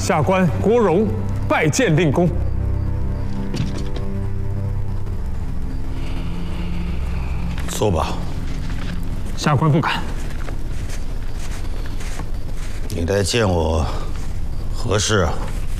下官郭荣拜见令公。 坐吧。 下官不敢。 你来见我何事啊？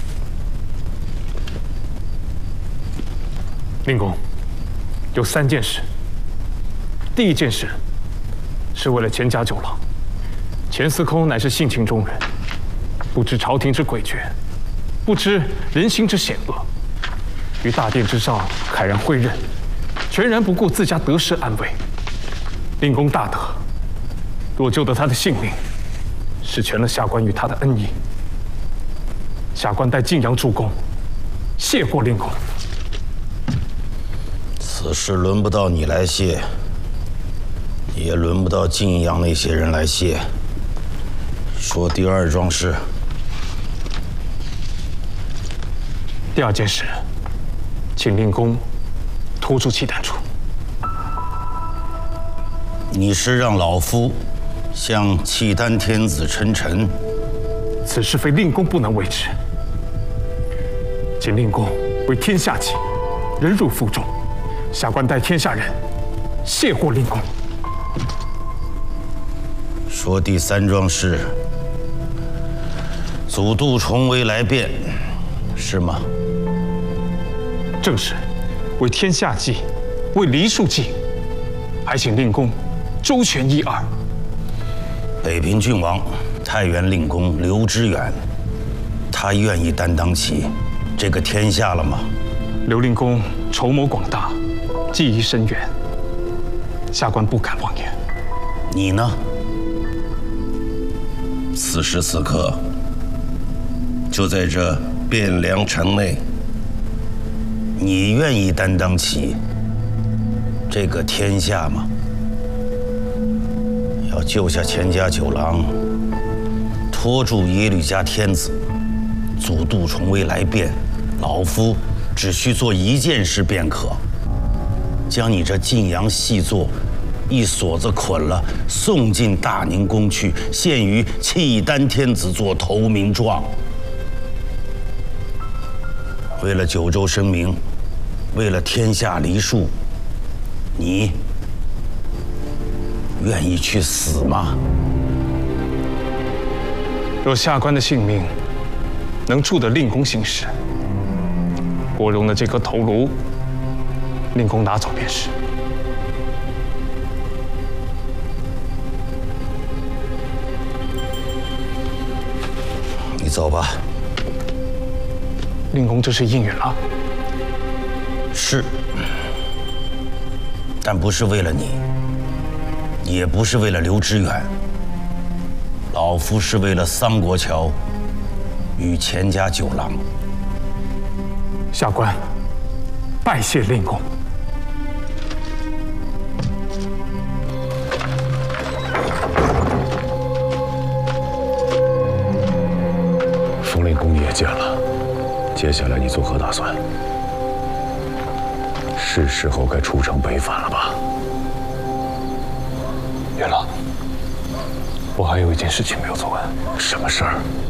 令公，有3件事。第一件事是为了钱家酒廊，钱司空乃是性情中人，不知朝廷之诡谲，不知人心之险恶，于大殿之上慨然挥刃，全然不顾自家得失安危。令公大德，若救得他的性命，是全了下官与他的恩义。下官代晋阳助公，谢过令公。 此事轮不到你来谢，也轮不到晋阳那些人来谢。说第2桩事。 第2件事，请令公拖出契丹处。 你是让老夫向契丹天子称臣？ 此事非令公不能为之，请令公为天下计，忍辱负重。下官代天下人谢过令公。 说第3桩事，祖杜重围来辩，是吗？ 正是，为天下计，为黎庶计，还请令公周全1、2。 北平郡王太原令公刘知远，他愿意担当起这个天下了吗？ 刘令公筹谋广大，技艺深远，下官不敢妄言。 你呢？此时此刻，就在这汴梁城内，你愿意担当起这个天下吗？要救下钱家酒廊，拖住耶律家天子，祖杜重围来辩，老夫只需做1件事便可，将你这晋阳细作一锁子捆了，送进大宁宫去，献于契丹天子做投名状。为了九州声名，为了天下黎庶，你愿意去死吗？ 若下官的性命能助得令公行事，郭荣的这颗头颅，令公拿走便是。 你走吧。 令公这是应允了？ 是，但不是为了你，也不是为了刘知远。老夫是为了桑国桥与钱家酒廊。 下官拜谢令公。 冯令公你也见了，接下来你作何打算？是时候该出城北返了吧？ 元老，我还有一件事情没有做完。 什么事儿？